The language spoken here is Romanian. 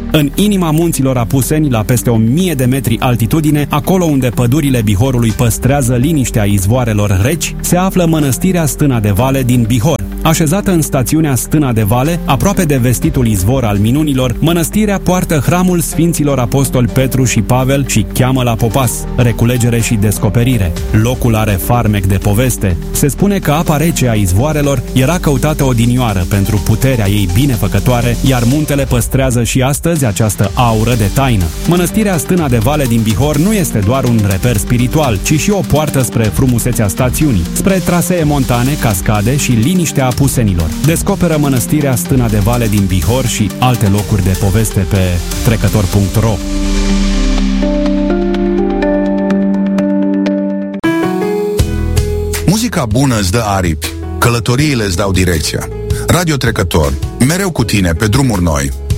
În inima munților Apuseni, la peste 1000 de metri altitudine, acolo unde pădurile Bihorului păstrează liniștea izvoarelor reci, se află mănăstirea Stâna de Vale din Bihor. Așezată în stațiunea Stâna de Vale, aproape de vestitul izvor al minunilor, mănăstirea poartă hramul Sfinților Apostoli Petru și Pavel și cheamă la popas, reculegere și descoperire. Locul are farmec de poveste. Se spune că apa rece a izvoarelor era căutată odinioară pentru puterea ei binefăcătoare, iar muntele păstrează și astăzi această aură de taină. Mănăstirea Stâna de Vale din Bihor nu este doar un reper spiritual, ci și o poartă spre frumusețea stațiunii, spre trasee montane, cascade și liniștea Apusenilor. Descoperă mănăstirea Stâna de Vale din Bihor și alte locuri de poveste pe trecător.ro. Muzica bună îți dă aripi, călătoriile îți dau direcția. Radio Trecător, mereu cu tine pe drumuri noi.